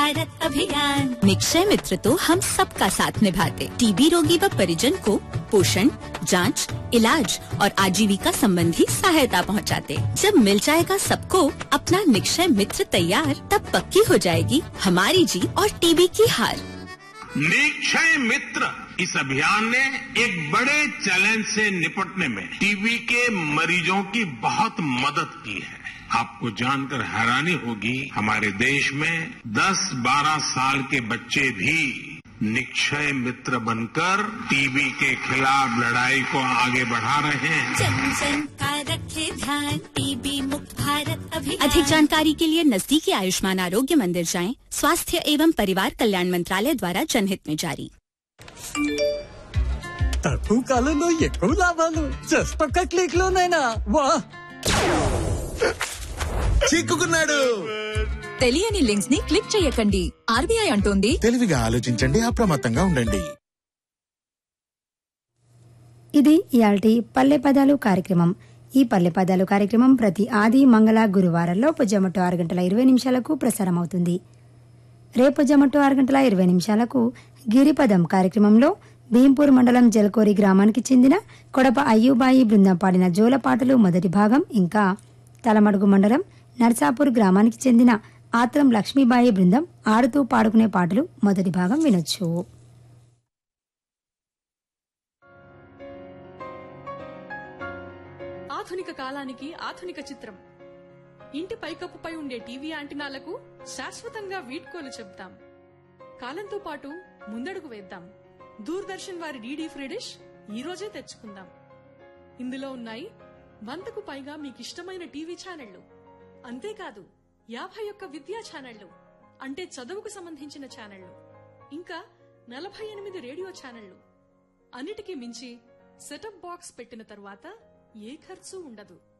भारत अभियान। निक्षय मित्र तो हम सबका साथ निभाते, टीबी रोगी व परिजन को पोषण, जांच, इलाज और आजीविका संबंधी सहायता पहुंचाते। जब मिल जाएगा सबको अपना निक्षय मित्र तैयार, तब पक्की हो जाएगी हमारी जीत और टीबी की हार। निक्षय मित्र इस अभियान ने एक बड़े चैलेंज से निपटने में टीबी के मरीजों की बहुत मदद की है। आपको जानकर हैरानी होगी, हमारे देश में 10-12 साल के बच्चे भी निक्षय मित्र बनकर टीबी के खिलाफ लड़ाई को आगे बढ़ा रहे हैं। जन जन का रखे ध्यान, टीबी मुक्त भारत अभियान। अधिक जानकारी के लिए नजदीकी आयुष्मान आरोग्य मंदिर जाएं। स्वास्थ्य एवं परिवार कल्याण मंत्रालय द्वारा जनहित में जारी। తక్కువ కాలంలో ఎక్కువ లాభాలు జస్ట్ ఒక్క క్లిక్ లోనైనా వా చిక్కుకున్నాడు. తెలియని లింక్స్ ని క్లిక్ చేయకండి. ఆర్బీఐ అంటోంది తెలివిగా ఆలోచించండి, అప్రమత్తంగా ఉండండి. ఇది ఇయాల్టి పల్లె పదాలు కార్యక్రమం. ఈ పల్లె పదాలు కార్యక్రమం ప్రతి ఆది, మంగళ, గురువారంలో పొజ్జమట్టు 6:20 ప్రసారమవుతుంది. రేపు పొజ్జమట్టు 6:20 గిరిపదం కార్యక్రమంలో భీంపూర్ మండలం జల్కోరి గ్రామానికి చెందిన కొడప అయ్యూబాయి బృందం పాడిన జోలపాటలు మొదటి భాగం, ఇంకా తలమడుగు మండలం నర్సాపూర్ గ్రామానికి చెందిన ఆత్రం లక్ష్మీబాయి బృందం ఆడుతూ పాడుకునే పాటలు మొదటి భాగం వినొచ్చు. ఆధునిక కాలానికి ఆధునిక చిత్రం. ఇంటి పైకప్పుపై ఉండే టీవీ యాంటినాలకు శాశ్వతంగా వీడ్కోలు చెప్తాం. కాలంతో పాటు ముందడుగు వేద్దాం. దూరదర్శన్ వారి డీడీ ఫ్రీ డిష్ ఈ రోజే తెచ్చుకుందాం. ఇందులో ఉన్నాయి 100కు పైగా మీకిష్టమైన టీవీ ఛానళ్లు. అంతేకాదు 51 విద్యా ఛానళ్లు, అంటే చదువుకు సంబంధించిన ఛానళ్లు, ఇంకా 48 రేడియో ఛానళ్లు. అన్నిటికీ మించి సెటప్ బాక్స్ పెట్టిన తరువాత ఏ ఖర్చు ఉండదు.